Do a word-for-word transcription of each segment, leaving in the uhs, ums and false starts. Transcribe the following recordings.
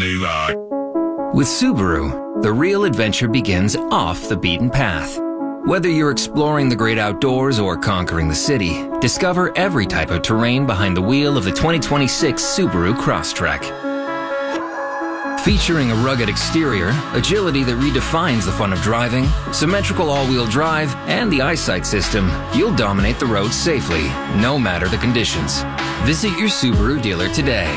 twenty-nine. With Subaru, the real adventure begins off the beaten path. Whether you're exploring the great outdoors or conquering the city, discover every type of terrain behind the wheel of the twenty twenty-six Subaru Crosstrek. Featuring a rugged exterior, agility that redefines the fun of driving, symmetrical all-wheel drive, and the eyesight system, you'll dominate the road safely, no matter the conditions. Visit your Subaru dealer today.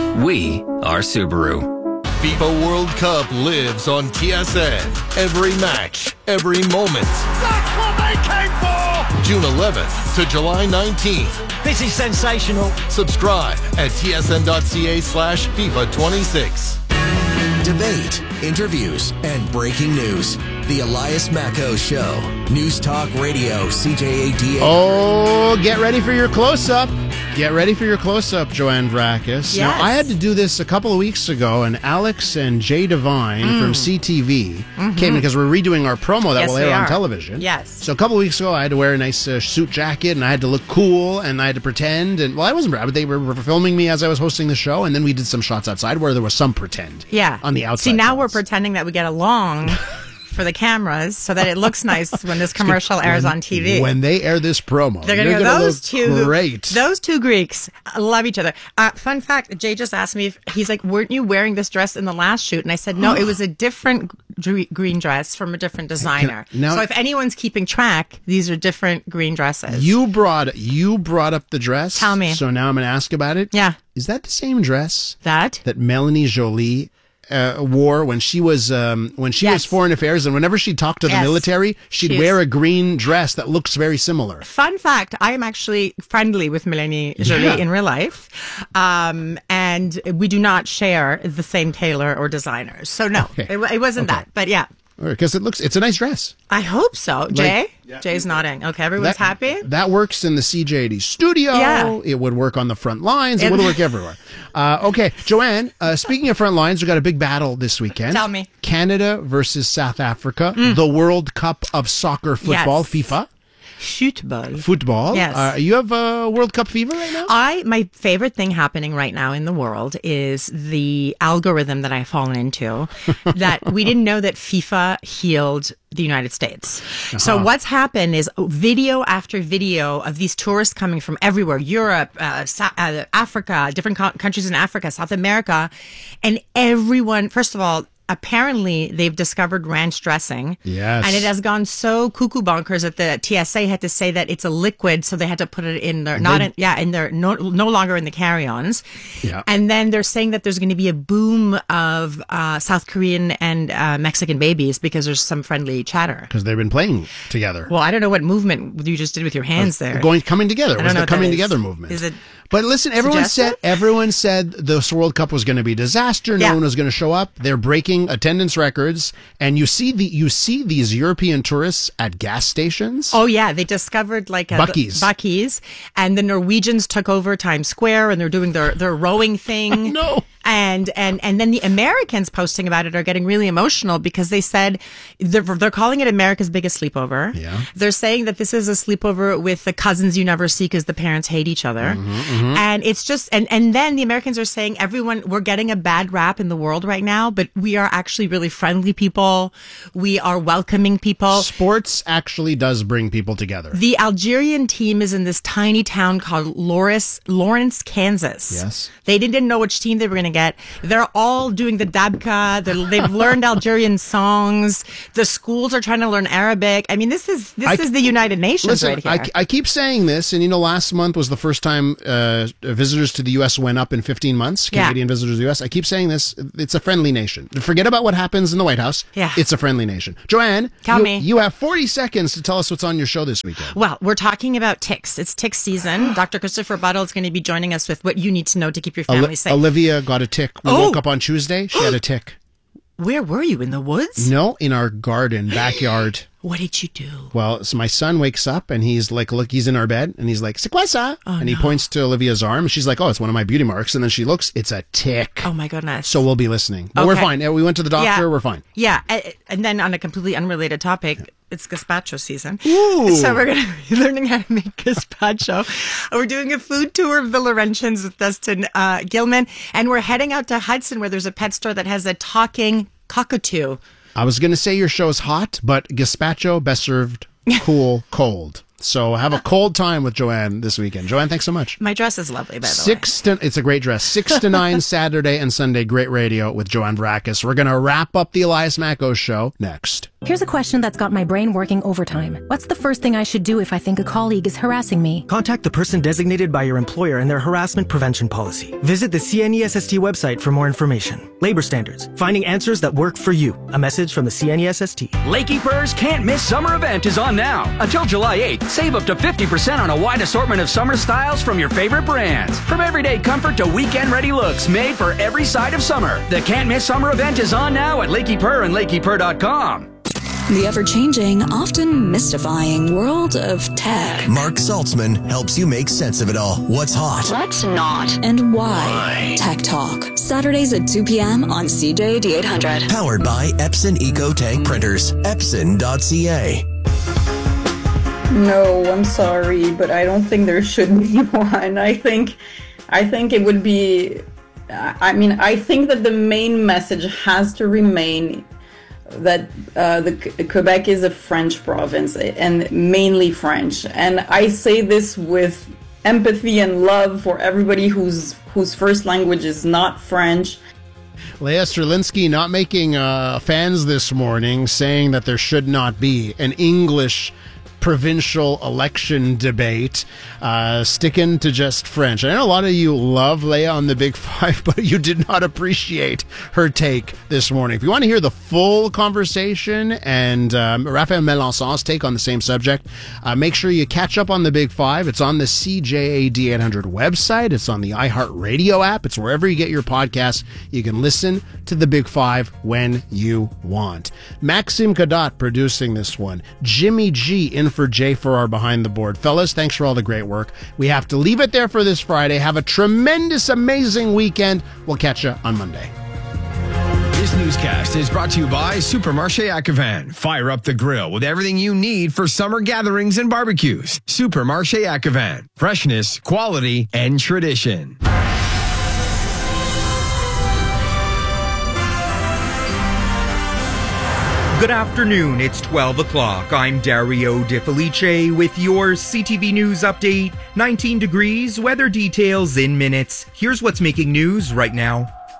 We are Subaru. FIFA World Cup lives on T S N. Every match, every moment. That's what they came for! June eleventh to July nineteenth. This is sensational. Subscribe at tsn.ca slash FIFA 26. Debate, interviews, and breaking news. The Elias Macco Show. News Talk Radio, C J A D A. Oh, get ready for your close-up. Get ready for your close-up, Joanne Vrakis. Yes. Now, I had to do this a couple of weeks ago, and Alex and Jay Devine mm. from C T V mm-hmm. came in because we're redoing our promo that yes, will air on are. television. Yes. So a couple of weeks ago, I had to wear a nice uh, suit jacket, and I had to look cool, and I had to pretend. And well, I wasn't, but they were, were filming me as I was hosting the show, and then we did some shots outside where there was some pretend. Yeah. On the outside. See, now shots. we're pretending that we get along. For the cameras, so that it looks nice when this commercial airs when, on T V. When they air this promo, they're going to go, go, those look two, great. Those two Greeks love each other. Uh, fun fact, Jay just asked me, if, he's like, weren't you wearing this dress in the last shoot? And I said, no, it was a different g- green dress from a different designer. Can, now, so if anyone's keeping track, these are different green dresses. You brought you brought up the dress. Tell me. So now I'm going to ask about it. Yeah. Is that the same dress that that Melanie Jolie Uh, wore when she was um, when she yes. was foreign affairs, and whenever she talked to the yes. military, she'd She's... wear a green dress that looks very similar. Fun fact: I am actually friendly with Melanie Jolie yeah. in real life, um, and we do not share the same tailor or designers. So no, okay. it, it wasn't okay. that. But yeah, because it looks it's a nice dress. I hope so. Jay, like, yeah. Jay's nodding. Okay, everyone's that, happy. That works in the C J A D studio. Yeah. It would work on the front lines. It, it would work everywhere. Uh, okay, Joanne, uh, speaking of front lines, we've got a big battle this weekend. Tell me. Canada versus South Africa, mm. the World Cup of Soccer Football, yes. FIFA. Football. Football. Yes. Uh, you have a uh, World Cup fever right now? I, my favorite thing happening right now in the world is the algorithm that I've fallen into that we didn't know that FIFA healed the United States. Uh-huh. So what's happened is video after video of these tourists coming from everywhere, Europe, uh, Sa- uh, Africa, different co- countries in Africa, South America, and everyone, first of all, apparently they've discovered ranch dressing. Yes. And it has gone so cuckoo bonkers that the T S A had to say that it's a liquid, so they had to put it in their, not in, yeah, in their, no, no longer in the carry-ons. Yeah. And then they're saying that there's going to be a boom of uh, South Korean and uh, Mexican babies because there's some friendly chatter. Because they've been playing together. Well, I don't know what movement you just did with your hands there. Going, coming together. I It was don't know the coming what that together is. movement. Is it? But listen, everyone suggestive? said everyone said this World Cup was going to be a disaster. No Yeah. one was going to show up. They're breaking attendance records, and you see the you see these European tourists at gas stations. Oh yeah, they discovered like a, Buc-ee's. Buc-ee's, and the Norwegians took over Times Square, and they're doing their their rowing thing. No. And, and, and then the Americans posting about it are getting really emotional because they said they're, they're calling it America's biggest sleepover. Yeah. They're saying that this is a sleepover with the cousins you never see because the parents hate each other. Mm-hmm, mm-hmm. And it's just, and, and then the Americans are saying everyone, we're getting a bad rap in the world right now, but we are actually really friendly people. We are welcoming people. Sports actually does bring people together. The Algerian team is in this tiny town called Lawrence, Lawrence, Kansas. Yes. They didn't know which team they were going to get. They're all doing the dabka. They're, they've learned Algerian songs. The schools are trying to learn Arabic. I mean, this is this I, is the United Nations listen, right here. I, I keep saying this, and you know, last month was the first time uh, visitors to the U S went up in fifteen months. Canadian yeah. visitors to the U S. I keep saying this. It's a friendly nation. Forget about what happens in the White House. Yeah. It's a friendly nation. Joanne, Tell you, me. you have forty seconds to tell us what's on your show this weekend. Well, we're talking about ticks. It's tick season. Doctor Christopher Buttle is going to be joining us with what you need to know to keep your family Oli- safe. Olivia got a tick. We Oh. woke up on Tuesday. She had a tick. Where were you? In the woods? No, in our garden, backyard. What did you do? Well, so my son wakes up and he's like, look, he's in our bed and he's like, "C'est quoi ça?" Oh, and he no. points to Olivia's arm. She's like, "Oh, it's one of my beauty marks." And then she looks, it's a tick. Oh my goodness. So we'll be listening. But we're Okay. fine. We went to the doctor. Yeah. We're fine. Yeah. a- And then on a completely unrelated topic, it's gazpacho season. Ooh. So we're going to be learning how to make gazpacho. We're doing a food tour of Villarencians with Dustin uh, Gilman. And we're heading out to Hudson where there's a pet store that has a talking cockatoo. I was going to say your show's hot, but gazpacho best served cool, cold. So have a cold time with Joanne this weekend. Joanne, thanks so much. My dress is lovely, by the Six way. to, it's a great dress. Six to nine Saturday and Sunday, great radio with Joanne Varakis. We're going to wrap up the Elias Macko show next. Here's a question that's got my brain working overtime. What's the first thing I should do if I think a colleague is harassing me? Contact the person designated by your employer and their harassment prevention policy. Visit the C N E S S T website for more information. Labor standards. Finding answers that work for you. A message from the C N E S S T. Lakey Purr's Can't Miss Summer event is on now. Until July eighth, save up to fifty percent on a wide assortment of summer styles from your favorite brands. From everyday comfort to weekend-ready looks made for every side of summer. The Can't Miss Summer event is on now at Lakey Purr and Lakey Purr dot com. The ever-changing, often mystifying world of tech. Mark Saltzman helps you make sense of it all. What's hot? What's not? And why? why? Tech Talk. Saturdays at two p.m. on C J A D eight hundred. Powered by Epson Eco Tank Printers. Epson dot c a. No, I'm sorry, but I don't think there should be one. I think, I think it would be, I mean, I think that the main message has to remain that uh, the Quebec is a French province and mainly French. And I say this with empathy and love for everybody whose whose first language is not French. Leah Strelinsky not making uh, fans this morning, saying that there should not be an English provincial election debate, uh, sticking to just French. I know a lot of you love Leah on the Big Five, but you did not appreciate her take this morning. If you want to hear the full conversation and um, Raphael Melançon's take on the same subject, uh, make sure you catch up on the Big Five. It's on the C J A D eight hundred website. It's on the iHeartRadio app. It's wherever you get your podcasts. You can listen to the Big Five when you want. Maxime Cadotte producing this one. Jimmy G in for Jay Farrar behind the board. Fellas, thanks for all the great work. We have to leave it there for this Friday. Have a tremendous, amazing weekend. We'll catch you on Monday. This newscast is brought to you by Supermarché Acavan. Fire up the grill with everything you need for summer gatherings and barbecues. Supermarché Acavan. Freshness, quality, and tradition. Good afternoon, it's twelve o'clock. I'm Dario De Felice with your C T V News update. nineteen degrees, weather details in minutes. Here's what's making news right now.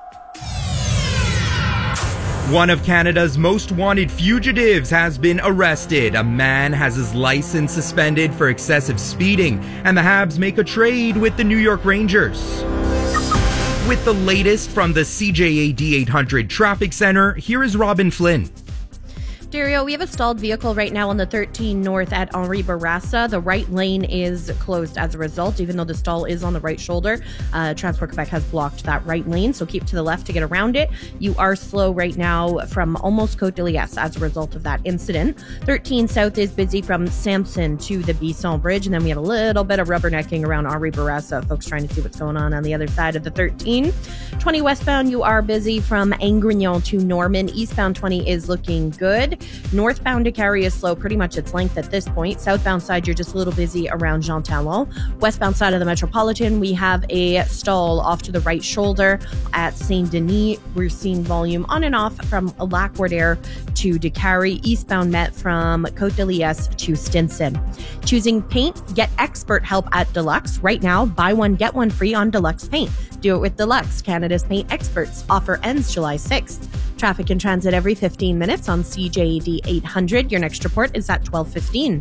One of Canada's most wanted fugitives has been arrested. A man has his license suspended for excessive speeding, and the Habs make a trade with the New York Rangers. With the latest from the C J A D eight hundred Traffic Center, here is Robin Flynn. Dario, we have a stalled vehicle right now on the thirteen North at Henri Bourassa. The right lane is closed as a result, even though the stall is on the right shoulder. Uh, Transport Quebec has blocked that right lane, so keep to the left to get around it. You are slow right now from almost Côte de Liesse as a result of that incident. thirteen South is busy from Sampson to the Bisson Bridge, and then we have a little bit of rubbernecking around Henri Bourassa. Folks trying to see what's going on on the other side of the thirteen. twenty westbound, you are busy from Angrignon to Norman. Eastbound twenty is looking good. Northbound to Carrie is slow pretty much its length at this point. Southbound side, you're just a little busy around Jean Talon. Westbound side of the Metropolitan, we have a stall off to the right shoulder at Saint Denis. We're seeing volume on and off from Lac-Wardair to Décarie. Eastbound Met from Côte de Liesse to Stinson. Choosing paint? Get expert help at Deluxe. Right now, buy one, get one free on Deluxe paint. Do it with Deluxe, Canada's paint experts. Offer ends July sixth. Traffic and transit every fifteen minutes on C J A D eight hundred. Your next report is at twelve fifteen.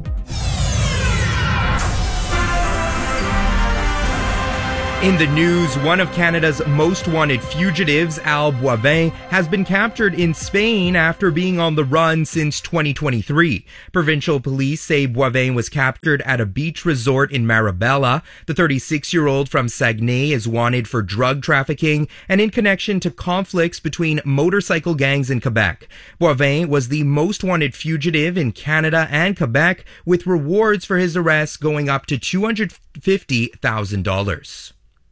In the news, one of Canada's most wanted fugitives, Al Boivin, has been captured in Spain after being on the run since twenty twenty-three. Provincial police say Boivin was captured at a beach resort in Marabella. The thirty-six-year-old from Saguenay is wanted for drug trafficking and in connection to conflicts between motorcycle gangs in Quebec. Boivin was the most wanted fugitive in Canada and Quebec, with rewards for his arrest going up to two hundred fifty thousand dollars.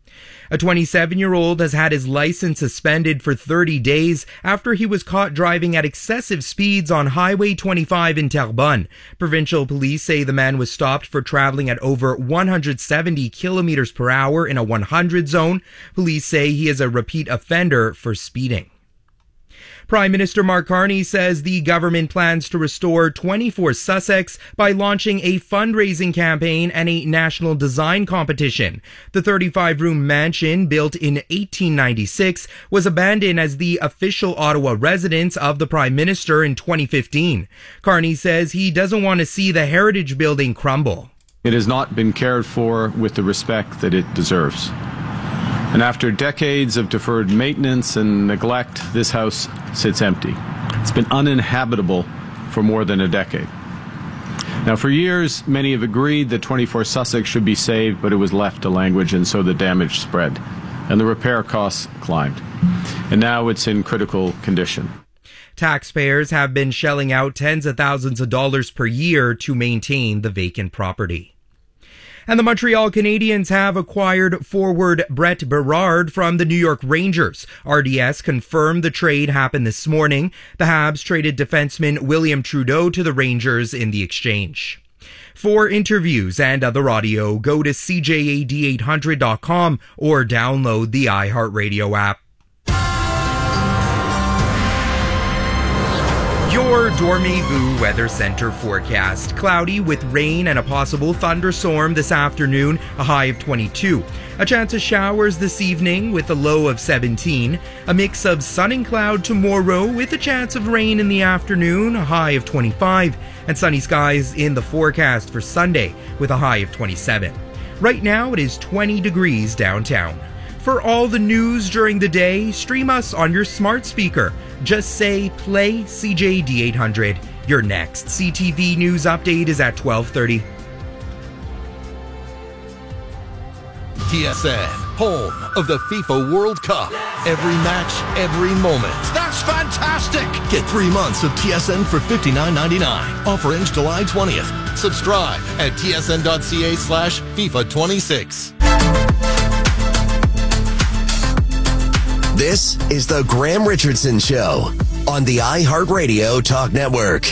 A twenty-seven-year-old has had his license suspended for thirty days after he was caught driving at excessive speeds on Highway twenty-five in Terrebonne. Provincial police say the man was stopped for traveling at over one hundred seventy kilometers per hour in a one hundred zone. Police say he is a repeat offender for speeding. Prime Minister Mark Carney says the government plans to restore twenty-four Sussex by launching a fundraising campaign and a national design competition. The thirty-five room mansion, built in eighteen ninety-six, was abandoned as the official Ottawa residence of the Prime Minister in twenty fifteen. Carney says he doesn't want to see the heritage building crumble. It has not been cared for with the respect that it deserves. And after decades of deferred maintenance and neglect, this house sits empty. It's been uninhabitable for more than a decade. Now, for years, many have agreed that twenty-four Sussex should be saved, but it was left to language, and so the damage spread, and the repair costs climbed. And now it's in critical condition. Taxpayers have been shelling out tens of thousands of dollars per year to maintain the vacant property. And the Montreal Canadiens have acquired forward Brett Berard from the New York Rangers. R D S confirmed the trade happened this morning. The Habs traded defenseman William Trudeau to the Rangers in the exchange. For interviews and other audio, go to C J A D eight hundred dot com or download the iHeartRadio app. Your Dormez-vous Weather Center forecast. Cloudy with rain and a possible thunderstorm this afternoon, a high of twenty-two. A chance of showers this evening with a low of seventeen. A mix of sun and cloud tomorrow with a chance of rain in the afternoon, a high of twenty-five. And sunny skies in the forecast for Sunday with a high of twenty-seven. Right now it is twenty degrees downtown. For all the news during the day, stream us on your smart speaker. Just say, play C J D eight hundred. Your next C T V news update is at twelve thirty. T S N, home of the FIFA World Cup. Every match, every moment. That's fantastic! Get three months of T S N for fifty-nine ninety-nine. Offer ends July twentieth. Subscribe at tsn.ca slash FIFA 26. This is the Graham Richardson Show on the iHeartRadio Talk Network.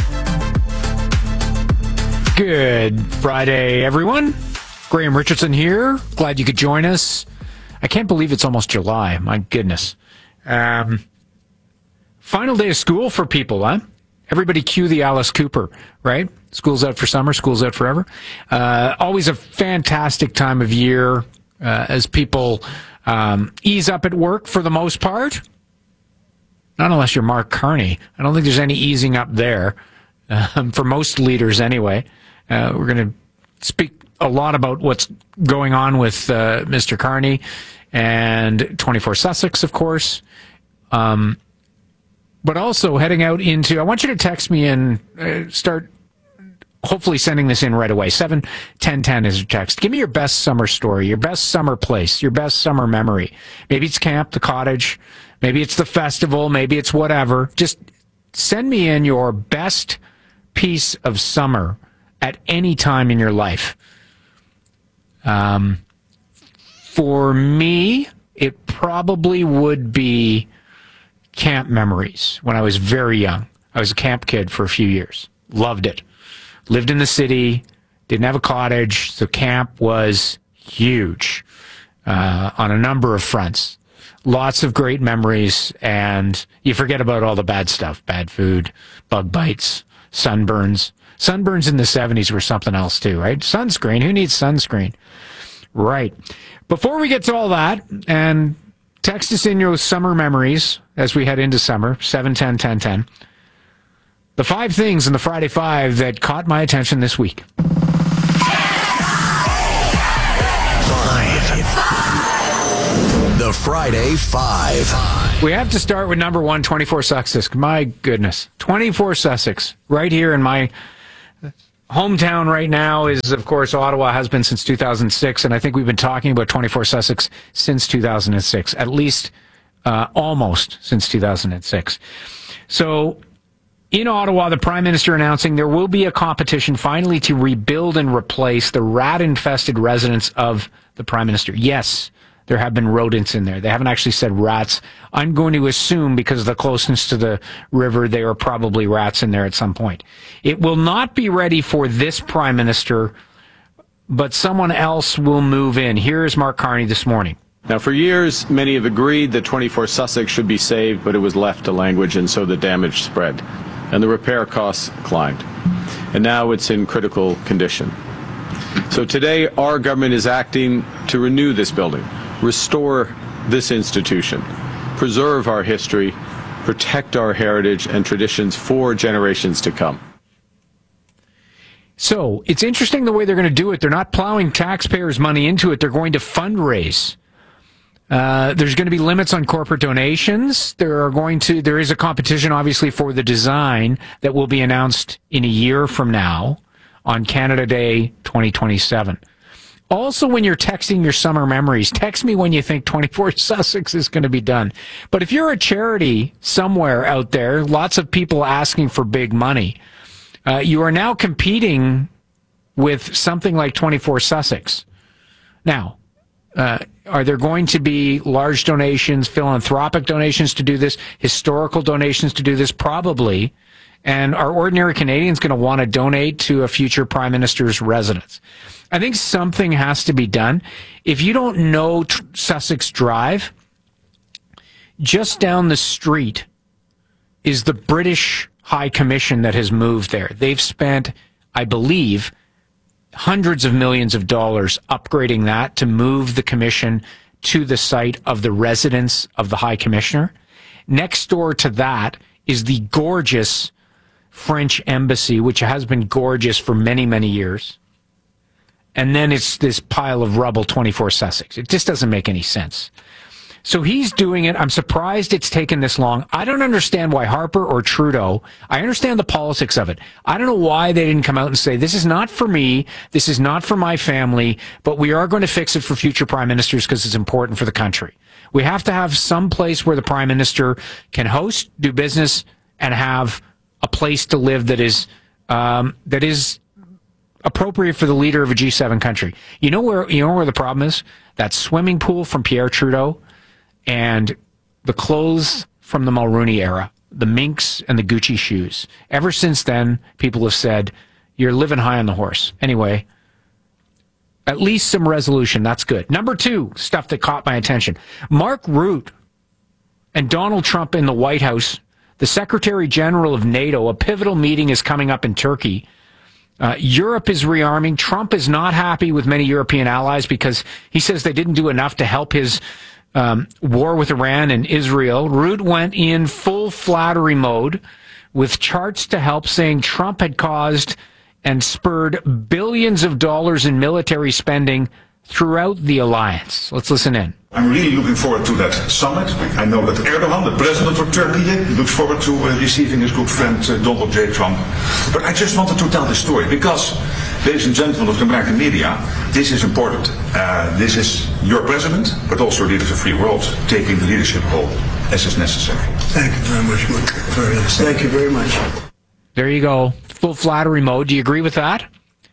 Good Friday, everyone. Graham Richardson here. Glad you could join us. I can't believe it's almost July. My goodness. Um, final day of school for people, huh? Everybody cue the Alice Cooper, right? School's out for summer, school's out forever. Uh, always a fantastic time of year uh, as people um, ease up at work for the most part. Not unless you're Mark Carney. I don't think there's any easing up there, um, for most leaders anyway. Uh, we're going to speak a lot about what's going on with uh, Mister Carney and twenty-four Sussex, of course. Um, but also heading out into, I want you to text me and uh, start hopefully sending this in right away. seven ten ten is your text. Give me your best summer story, your best summer place, your best summer memory. Maybe it's camp, the cottage. Maybe it's the festival. Maybe it's whatever. Just send me in your best piece of summer at any time in your life. Um, for me, it probably would be camp memories when I was very young. I was a camp kid for a few years. Loved it. Lived in the city, didn't have a cottage, so camp was huge uh, on a number of fronts. Lots of great memories, and you forget about all the bad stuff. Bad food, bug bites, sunburns. Sunburns in the seventies were something else too, right? Sunscreen. Who needs sunscreen? Right. Before we get to all that, and text us in your summer memories as we head into summer, seven ten ten ten. The five things in the Friday Five that caught my attention this week. Five. The Friday Five. We have to start with number one, twenty-four Sussex. My goodness. twenty-four Sussex. Right here in my hometown right now is, of course, Ottawa, has been since two thousand six, and I think we've been talking about twenty-four Sussex since two thousand six, at least uh, almost since two thousand six. So in Ottawa, the Prime Minister announcing there will be a competition finally to rebuild and replace the rat-infested residence of the Prime Minister. Yes, there have been rodents in there. They haven't actually said rats. I'm going to assume, because of the closeness to the river, there are probably rats in there at some point. It will not be ready for this prime minister, but someone else will move in. Here is Mark Carney this morning. Now, for years, many have agreed that twenty-four Sussex should be saved, but it was left to language, and so the damage spread, and the repair costs climbed. And now it's in critical condition. So today, our government is acting to renew this building, restore this institution, preserve our history, protect our heritage and traditions for generations to come. So it's interesting the way they're going to do it. They're not plowing taxpayers' money into it. They're going to fundraise. Uh, there's going to be limits on corporate donations. There are going to, there is a competition, obviously, for the design that will be announced in a year from now on Canada Day twenty twenty-seven. Also, when you're texting your summer memories, text me when you think twenty-four Sussex is going to be done. But if you're a charity somewhere out there, lots of people asking for big money, uh, you are now competing with something like twenty-four Sussex. Now, uh, are there going to be large donations, philanthropic donations to do this, historical donations to do this? Probably. And are ordinary Canadians going to want to donate to a future prime minister's residence? I think something has to be done. If you don't know Tr- Sussex Drive, just down the street is the British High Commission that has moved there. They've spent, I believe, hundreds of millions of dollars upgrading that to move the commission to the site of the residence of the High Commissioner. Next door to that is the gorgeous French embassy, which has been gorgeous for many, many years. And then it's this pile of rubble, twenty-four Sussex. It just doesn't make any sense. So he's doing it. I'm surprised it's taken this long. I don't understand why Harper or Trudeau, I understand the politics of it. I don't know why they didn't come out and say, this is not for me, this is not for my family, but we are going to fix it for future prime ministers because it's important for the country. We have to have some place where the prime minister can host, do business, and have a place to live that is um, that is appropriate for the leader of a G seven country. You know where you know where the problem is? That swimming pool from Pierre Trudeau and the clothes from the Mulroney era, the minks and the Gucci shoes. Ever since then, people have said, you're living high on the horse. Anyway, at least some resolution. That's good. Number two, stuff that caught my attention. Mark Rutte and Donald Trump in the White House, the Secretary General of NATO, a pivotal meeting is coming up in Turkey. Uh, Europe is rearming. Trump is not happy with many European allies because he says they didn't do enough to help his um, war with Iran and Israel. Rutte went in full flattery mode with charts to help, saying Trump had caused and spurred billions of dollars in military spending throughout the alliance. Let's listen in. I'm really looking forward to that summit. I know that Erdogan, the president of Turkey, looks forward to uh, receiving his good friend uh, Donald J. Trump. But I just wanted to tell this story because, ladies and gentlemen of the American media, this is important. Uh, this is your president, but also leaders of the free world, taking the leadership role as is necessary. Thank you very much, Mark. Very nice. Thank you very much. There you go. Full flattery mode. Do you agree with that?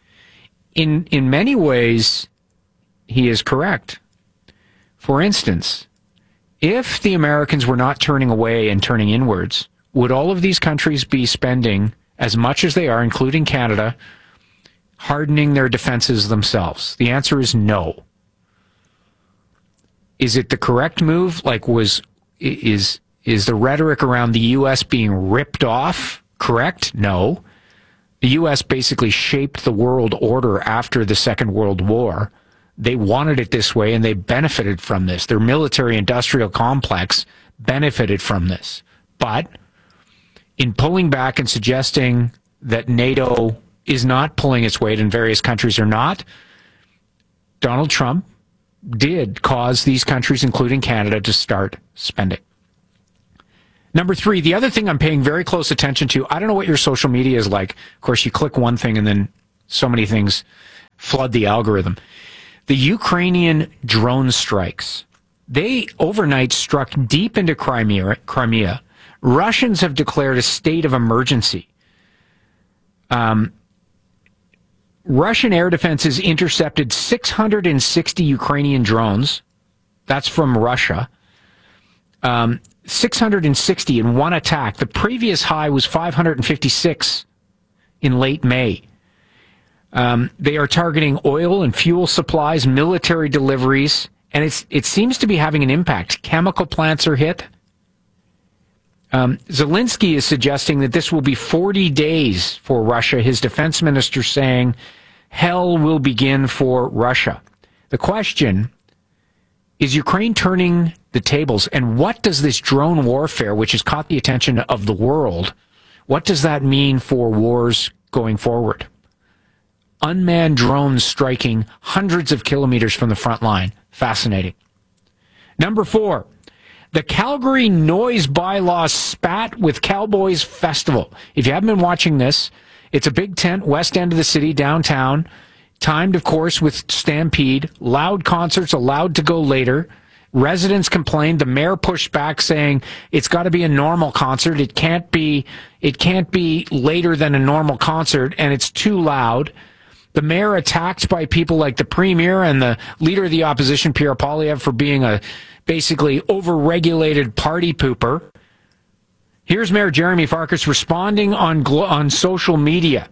In in many ways, he is correct. For instance, if the Americans were not turning away and turning inwards, would all of these countries be spending as much as they are, including Canada, hardening their defenses themselves? The answer is no. Is it the correct move? Like, was is is the rhetoric around the U S being ripped off correct? No. The U S basically shaped the world order after the Second World War. They wanted it this way, and they benefited from this. Their military-industrial complex benefited from this. But in pulling back and suggesting that NATO is not pulling its weight and various countries are not, Donald Trump did cause these countries, including Canada, to start spending. Number three, the other thing I'm paying very close attention to, I don't know what your social media is like. Of course, you click one thing and then so many things flood the algorithm. The Ukrainian drone strikes. They overnight struck deep into Crimea. Crimea. Russians have declared a state of emergency. Um, Russian air defenses intercepted six hundred sixty Ukrainian drones That's from Russia. Um, six hundred sixty in one attack. The previous high was five hundred fifty-six in late May. Um, they are targeting oil and fuel supplies, military deliveries, and it's it seems to be having an impact. Chemical plants are hit. Um, Zelensky is suggesting that this will be forty days for Russia. His defense minister saying hell will begin for Russia. The question is, Ukraine turning the tables? And what does this drone warfare, which has caught the attention of the world, what does that mean for wars going forward? Unmanned drones striking hundreds of kilometers from the front line. Fascinating. Number four, the Calgary noise bylaw spat with Cowboys Festival. If you haven't been watching this, it's a big tent, west end of the city, downtown, timed, of course, with Stampede. Loud concerts allowed to go later. Residents complained. The mayor pushed back, saying it's got to be a normal concert. It can't be, it can't be later than a normal concert, and it's too loud. The mayor attacked by people like the premier and the leader of the opposition, Pierre Poilievre, for being a basically overregulated party pooper. Here's Mayor Jeremy Farkas responding on on social media.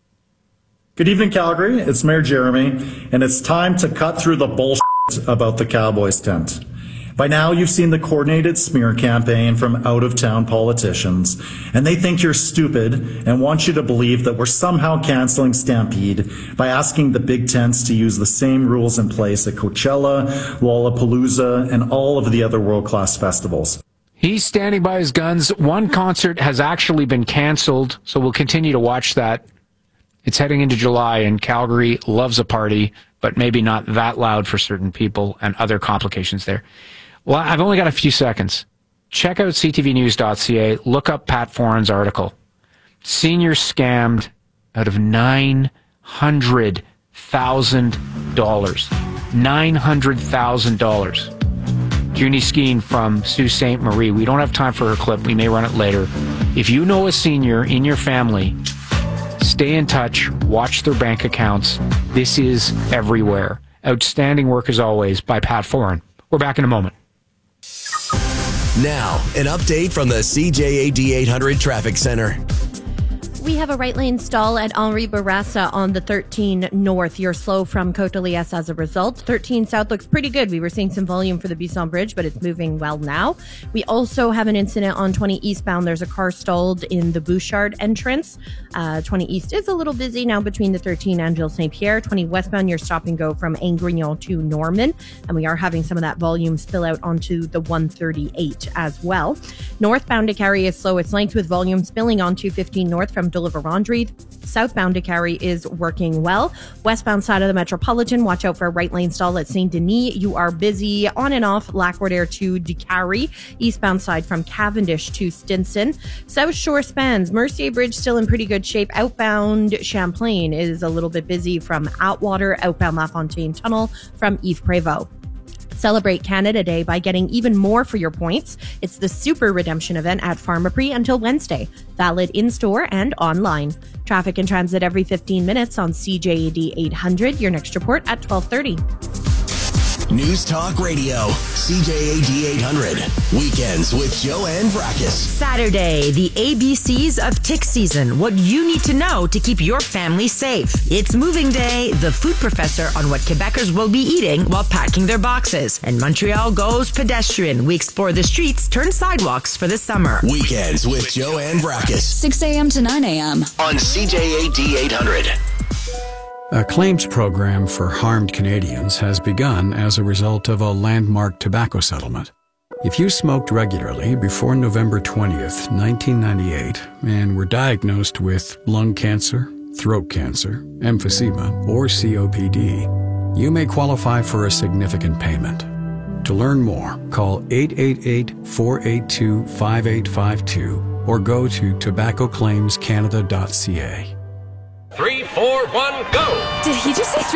Good evening, Calgary. It's Mayor Jeremy, and it's time to cut through the bullshit about the Cowboys tent. By now, you've seen the coordinated smear campaign from out-of-town politicians, and they think you're stupid and want you to believe that we're somehow canceling Stampede by asking the big tents to use the same rules in place at Coachella, Lollapalooza, and all of the other world-class festivals. He's standing by his guns. One concert has actually been canceled, so we'll continue to watch that. It's heading into July, and Calgary loves a party, but maybe not that loud for certain people, and other complications there. Well, I've only got a few seconds. Check out c t v news dot c a. Look up Pat Foran's article. Seniors scammed out of nine hundred thousand dollars. nine hundred thousand dollars. Junie Skeen from Sault Ste. Marie. We don't have time for her clip. We may run it later. If you know a senior in your family, stay in touch. Watch their bank accounts. This is everywhere. Outstanding work as always by Pat Foran. We're back in a moment. Now, an update from the C J A D eight hundred Traffic Center. We have a right lane stall at Henri Bourassa on the thirteen North. You're slow from Côte-de-Liesse as a result. thirteen South looks pretty good. We were seeing some volume for the Bisson Bridge, but it's moving well now. We also have an incident on twenty eastbound. There's a car stalled in the Bouchard entrance. Uh, twenty East is a little busy now between the thirteen and Gilles Saint-Pierre. twenty westbound, you're stop and go from Angrignon to Norman. And we are having some of that volume spill out onto the one thirty-eight as well. Northbound to Carry is slow. It's length with volume spilling onto fifteen North from Deliverandre. Southbound to Carry is working well. Westbound side of the Metropolitan, watch out for a right lane stall at Saint Denis. You are busy on and off Lac-Roder to DeCarry. Eastbound side from Cavendish to Stinson. South Shore spans. Mercier Bridge still in pretty good shape. Outbound Champlain is a little bit busy from Outwater. Outbound LaFontaine Tunnel from Yves Prévost. Celebrate Canada Day by getting even more for your points. It's the Super Redemption event at Pharmaprix until Wednesday. Valid in-store and online. Traffic and transit every fifteen minutes on C J A D eight hundred. Your next report at twelve thirty. News Talk Radio, C J A D eight hundred. Weekends with Joanne Vrackus. Saturday, the A B Cs of tick season. What you need to know to keep your family safe. It's moving day, the food professor on what Quebecers will be eating while packing their boxes. And Montreal goes pedestrian. We explore the streets, turn sidewalks for the summer. Weekends with Joanne Vrackus. six a.m. to nine a.m. on C J A D eight hundred. A claims program for harmed Canadians has begun as a result of a landmark tobacco settlement. If you smoked regularly before November twentieth, nineteen ninety-eight, and were diagnosed with lung cancer, throat cancer, emphysema, or C O P D, you may qualify for a significant payment. To learn more, call eight eight eight, four eight two, five eight five two or go to tobacco claims canada dot c a. Three, four, one, go! Did he just say three?